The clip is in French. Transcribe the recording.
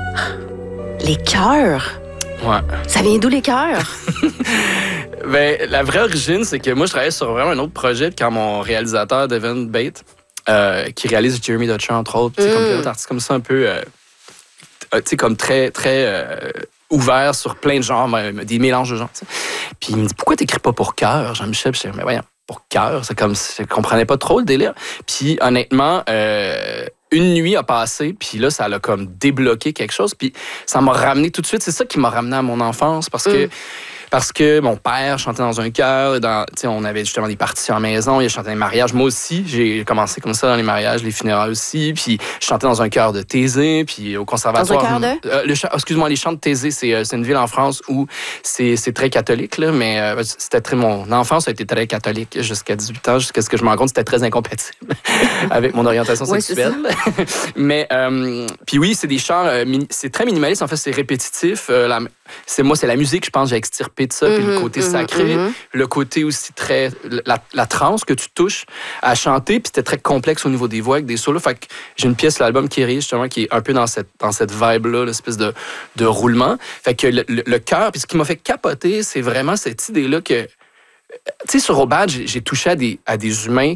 Les chœurs? Ouais. Ça vient d'où, les chœurs? Ben, la vraie origine, c'est que moi, je travaillais sur vraiment un autre projet quand mon réalisateur, Devin Bate, qui réalise Jeremy Dutcher, entre autres, comme plein d'autres artistes comme ça, un peu, comme très, très ouvert sur plein de genres, des mélanges de genres. T'sais. Puis il me dit, pourquoi t'écris pas pour cœur, Jean-Michel? Puis je dis, mais voyons, pour cœur, c'est comme, je comprenais pas trop le délire. Puis honnêtement, une nuit a passé, puis là, ça l'a comme débloqué quelque chose, puis ça m'a ramené tout de suite. C'est ça qui m'a ramené à mon enfance, parce que mon père chantait dans un chœur, on avait justement des parties en maison, il chantait dans les mariages. Moi aussi, j'ai commencé comme ça dans les mariages, les funérailles aussi, puis je chantais dans un chœur de Thésée, puis au conservatoire. Dans un chœur de? Excuse-moi, les chants de Thésée, c'est une ville en France où c'est très catholique, là, mais c'était mon enfance a été très catholique jusqu'à 18 ans, jusqu'à ce que je me rende compte que c'était très incompatible avec mon orientation sexuelle. Mais, puis oui, c'est des chants, c'est très minimaliste, en fait, c'est répétitif. C'est la musique, je pense, j'ai extirpé de ça, puis le côté sacré, le côté aussi très... La transe que tu touches à chanter, puis c'était très complexe au niveau des voix avec des solos. Fait que j'ai une pièce, l'album Kyrie, justement, qui est un peu dans cette vibe-là, l'espèce de roulement. Fait que le cœur, puis ce qui m'a fait capoter, c'est vraiment cette idée-là que... Tu sais, sur Obad, j'ai touché à des humains